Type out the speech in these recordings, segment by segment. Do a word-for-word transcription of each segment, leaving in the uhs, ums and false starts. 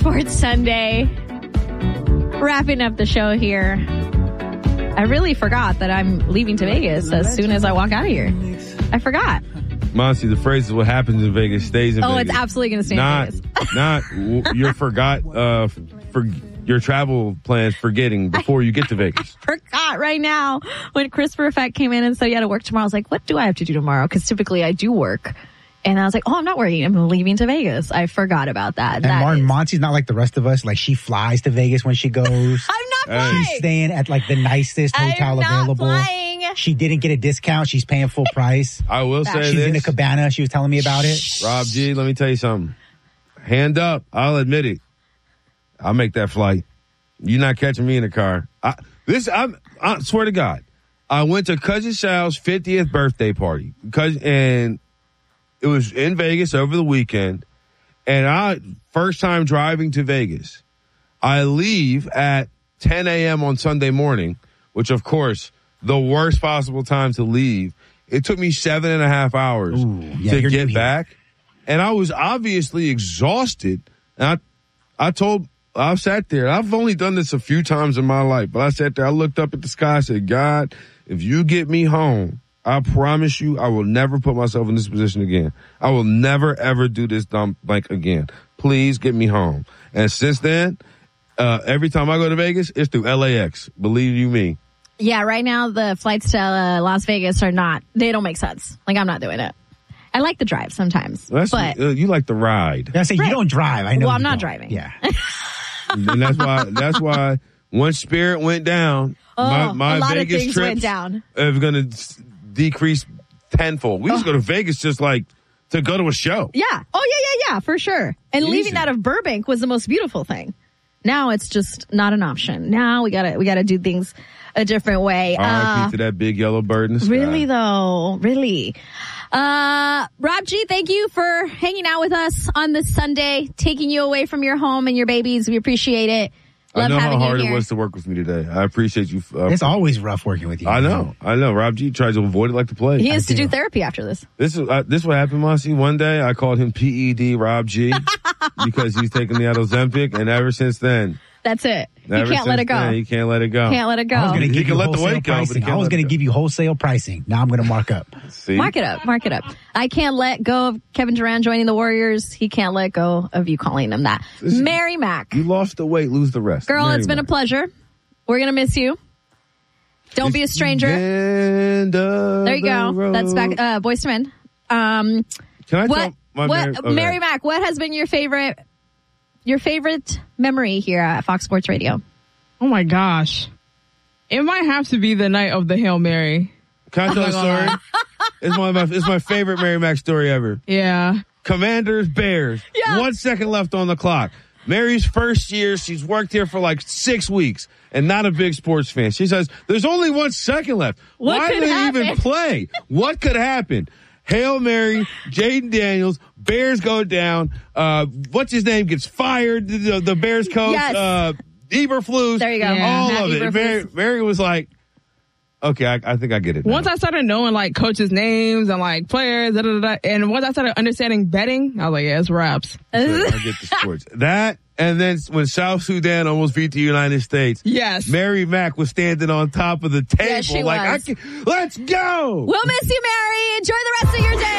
Sports Sunday. Wrapping up the show here. I really forgot that I'm leaving to Vegas as soon as I walk out of here. I forgot. Monty, the phrase is what happens in Vegas stays in oh, Vegas. Oh, it's absolutely going to stay not, in Vegas. Not, you forgot uh, for your travel plans forgetting before you get to Vegas. I forgot right now. When Christopher Effect came in and said he had to work tomorrow, I was like, what do I have to do tomorrow? Because typically I do work. And I was like, oh, I'm not working. I'm leaving to Vegas. I forgot about that. And that Martin is... Monty's not like the rest of us. Like, she flies to Vegas when she goes. I'm not flying. She's staying at like the nicest hotel I'm not available. Flying. She didn't get a discount. She's paying full price. I will say She's this. in a cabana. She was telling me about it. Rob G, let me tell you something. Hand up. I'll admit it. I'll make that flight. You're not catching me in a car. I, this, I'm, I swear to God. I went to Cousin Sal's fiftieth birthday party. Cousin, and it was in Vegas over the weekend. And I, first time driving to Vegas. I leave at ten a.m. on Sunday morning, which, of course, the worst possible time to leave. It took me seven and a half hours Ooh, yeah, to get back. And I was obviously exhausted. And I, I told, I sat there. I've only done this a few times in my life, but I sat there. I looked up at the sky. I said, God, if you get me home, I promise you I will never put myself in this position again. I will never, ever do this dumb like again. Please get me home. And since then, uh, every time I go to Vegas, it's through L A X. Believe you me. Yeah, right now the flights to uh, Las Vegas are not, they don't make sense. Like, I'm not doing it. I like the drive sometimes, That's, but uh, you like the ride. I say right. you don't drive. I know. Well, I'm not don't. driving. Yeah. And that's why, that's why once Spirit went down, oh, my, my a lot Vegas of things trips went down. are going to decrease tenfold. We used to go to Vegas just like to go to a show. Yeah. Oh, yeah, yeah, yeah, for sure. And Easy. leaving out of Burbank was the most beautiful thing. Now it's just not an option. Now we gotta, we gotta do things a different way. R I P Uh, to that big yellow bird in the sky. really though, really. Uh, Rob G, thank you for hanging out with us on this Sunday, taking you away from your home and your babies. We appreciate it. Love I know having how hard you it here. was to work with me today. I appreciate you. Uh, It's always rough working with you. I know. I know. Rob G tries to avoid it like the plague. He has I to do do. therapy after this. This is uh, this what happened, Mossy. One day I called him P E D Rob G because he's taking the Ozempic, and ever since then, That's it. He ever can't let since it go. Then, he can't let it go. Can't let it go. I was going to He give can you let the wholesale weight go, but he pricing. can't I was let going it to go. give you wholesale pricing. Now I'm going to mark up. See? Mark it up. Mark it up. I can't let go of Kevin Durant joining the Warriors. He can't let go of you calling him that. Listen, Mary Mack. You lost the weight, lose the rest. Girl, Mary it's been a Mac. pleasure. We're going to miss you. Don't be a stranger. End of There you go. the That's back. road. Uh, Boyz two Men. Um, Can I what, tell my what, Mary, okay. Mary Mack, what has been your favorite, your favorite memory here at Fox Sports Radio? Oh my gosh. It might have to be the night of the Hail Mary. Can I tell a story? It's one of my, it's my favorite Mary Mac story ever. Yeah. Commanders, Bears. Yeah. One second left on the clock. Mary's first year, she's worked here for like six weeks and not a big sports fan. She says, there's only one second left. What Why could do they happen? even play? What could happen? Hail Mary, Jaden Daniels, Bears go down. Uh, what's his name gets fired. The, the Bears coach, Yes. uh, Eberflus. There you go. Yeah. All Matt of it. Eberflus. Mary, Mary was like, okay, I, I think I get it now. Once I started knowing like coaches' names and like players, da, da, da, da, and once I started understanding betting, I was like, yeah, it's raps. So I get the sports. That, and then when South Sudan almost beat the United States. Yes. Mary Mack was standing on top of the table. Yes, she like, was. I can, let's go! We'll miss you, Mary. Enjoy the rest of your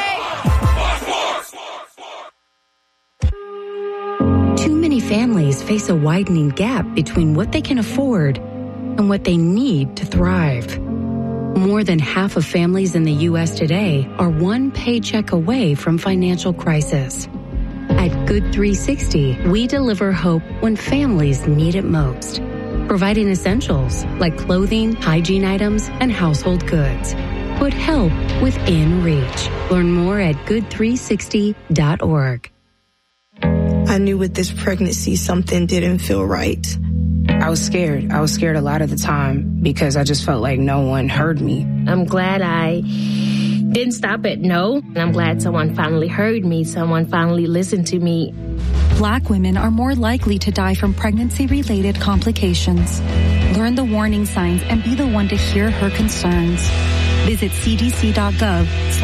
day. Too many families face a widening gap between what they can afford and what they need to thrive. More than half of families in the U S today are one paycheck away from financial crisis. At Good three sixty, we deliver hope when families need it most, providing essentials like clothing, hygiene items, and household goods. Put help within reach. Learn more at good three sixty dot org. I knew with this pregnancy something didn't feel right. I was scared. I was scared a lot of the time because I just felt like no one heard me. I'm glad I didn't stop at no. And I'm glad someone finally heard me. Someone finally listened to me. Black women are more likely to die from pregnancy-related complications. Learn the warning signs and be the one to hear her concerns. Visit c d c dot gov